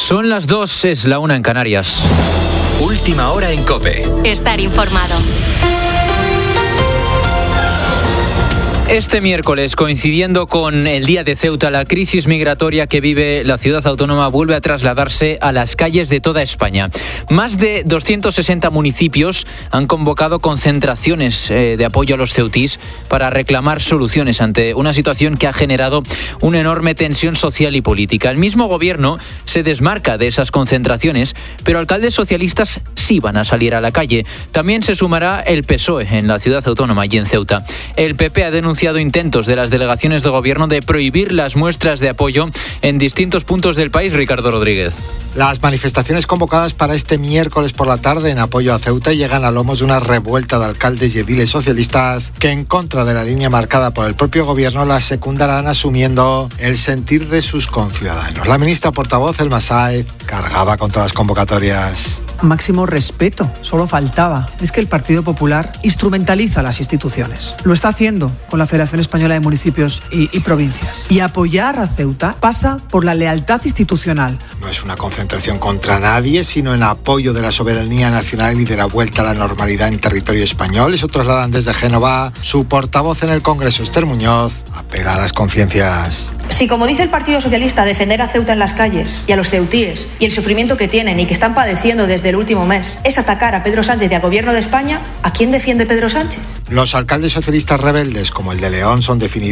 Son las 2, es la 1 en Canarias. Última hora en COPE. Estar informado. Este miércoles, coincidiendo con el Día de Ceuta, la crisis migratoria que vive la ciudad autónoma vuelve a trasladarse a las calles de toda España. Más de 260 municipios han convocado concentraciones de apoyo a los ceutís para reclamar soluciones ante una situación que ha generado una enorme tensión social y política. El mismo gobierno se desmarca de esas concentraciones, pero alcaldes socialistas sí van a salir a la calle. También se sumará el PSOE en la ciudad autónoma y en Ceuta. El PP ha denunciado intentos de las delegaciones de gobierno de prohibir las muestras de apoyo en distintos puntos del país. Ricardo Rodríguez. Las manifestaciones convocadas para este miércoles por la tarde en apoyo a Ceuta llegan a lomos de una revuelta de alcaldes y ediles socialistas que, en contra de la línea marcada por el propio gobierno, las secundarán asumiendo el sentir de sus conciudadanos. La ministra portavoz, Elma Sáez, cargaba contra las convocatorias. Máximo respeto, solo faltaba. Es que el Partido Popular instrumentaliza las instituciones. Lo está haciendo con la Federación Española de Municipios y Provincias. Y apoyar a Ceuta pasa por la lealtad institucional. No es una concentración contra nadie, sino en apoyo de la soberanía nacional y de la vuelta a la normalidad en territorio español. Eso trasladan desde Génova. Su portavoz en el Congreso, Esther Muñoz, apela a las conciencias. Si, como dice el Partido Socialista, defender a Ceuta en las calles y a los ceutíes y el sufrimiento que tienen y que están padeciendo desde el último mes es atacar a Pedro Sánchez y al Gobierno de España, ¿a quién defiende Pedro Sánchez? Los alcaldes socialistas rebeldes, como el de León, son definidos